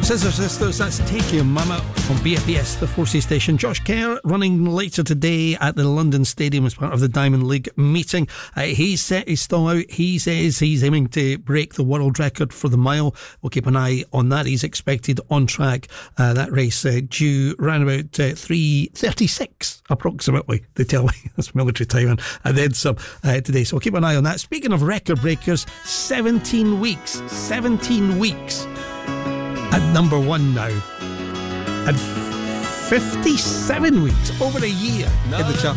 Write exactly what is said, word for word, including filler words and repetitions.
Scissor Sisters, that's Take Your Mama on B F B S, the Forces station. Josh Kerr running later today at the London Stadium as part of the Diamond League meeting. Uh, he's set his stall out. He says he's aiming to break the world record for the mile. We'll keep an eye on that. He's expected on track. Uh, that race uh, due around about uh, three thirty-six approximately, they tell me. That's military time, and then some uh, today. So we'll keep an eye on that. Speaking of record breakers, seventeen weeks. seventeen weeks. At number one now, and fifty-seven weeks, over a year in the chart.